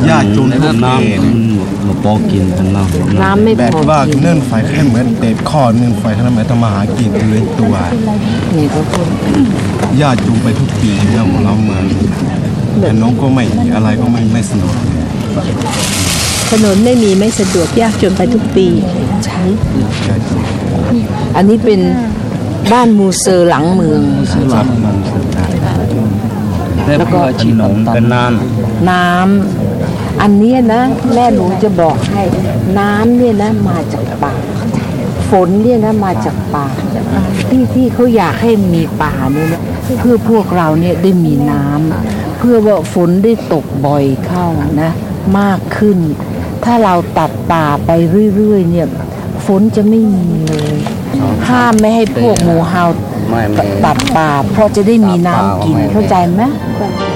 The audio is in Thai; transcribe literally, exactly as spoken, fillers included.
ญาติจนทุกเกณฑ์มาปอกินกันน้ำน้ำไม่พอแบบว่าเนื่นไฟแค่เหมือนเตะข้อเนื่นไฟขนาดไหนต้องมาหากินเลยตัวนี่ก็พูดญาติจูงไปทุกปีเรื่องของเราเหมือนแต่น้องก็ไม่อะไรก็ไม่ไม่สนุกถนนไม่มีไม่สะดวกยากจนไปทุกปีใช่อันนี้เป็นบ้านมูเซอร์หลังเมืองแล้วก็ขนมกันน้ำน้ำอันนี้นะแม่หนูจะบอกให้น้ำเนี่ยนะมาจากป่าฝนเนี่ยนะมาจากป่าที่ที่เขาอยากให้มีป่าเนี่ยนะเพื่อพวกเราเนี่ยได้มีน้ำเพื่อว่าฝนได้ตกบ่อยเข้านะมากขึ้นถ้าเราตัดป่าไปเรื่อยๆเนี่ยฝนจะไม่มีเลยห้ามไม่ให้พวกหมูเห่าตัดป่าเพราะจะได้มีน้ำกินเข้าใจไหม